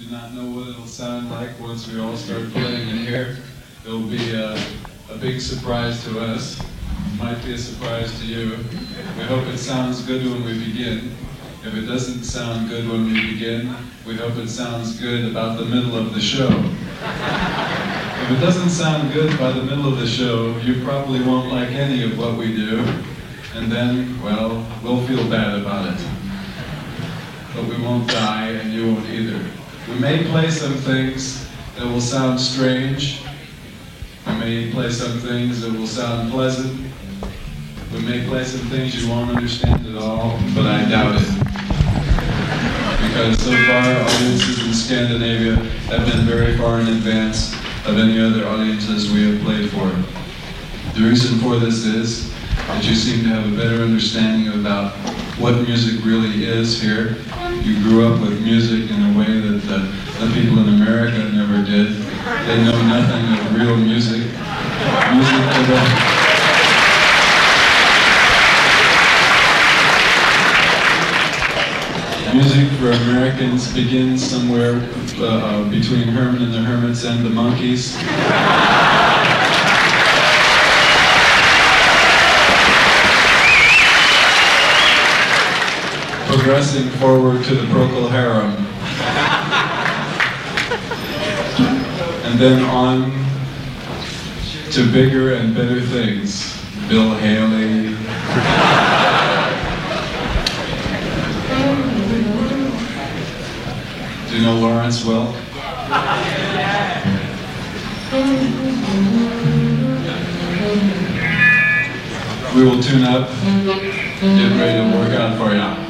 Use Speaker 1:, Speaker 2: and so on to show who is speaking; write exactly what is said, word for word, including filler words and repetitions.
Speaker 1: do not know what it'll sound like once we all start playing it here. It'll be a, a big surprise to us. Might be a surprise to you. We hope it sounds good when we begin. If it doesn't sound good when we begin, we hope it sounds good about the middle of the show. If it doesn't sound good by the middle of the show, you probably won't like any of what we do, and then, well, we'll feel bad about it. But we won't die, and you won't either. We may play some things that will sound strange. We may play some things that will sound pleasant. We may play some things you won't understand at all, but I doubt it. Because so far, audiences in Scandinavia have been very far in advance of any other audiences we have played for. The reason for this is that you seem to have a better understanding about what music really is here. You grew up with music in a way that the, the people in America never did. They know nothing of real music. Music for them. Music for Americans begins somewhere uh, between Herman and the Hermits and the Monkees. Progressing forward to the Procol Harum. And then on to bigger and better things. Bill Haley. Do you know Lawrence well? We will tune up, get ready to work out for you.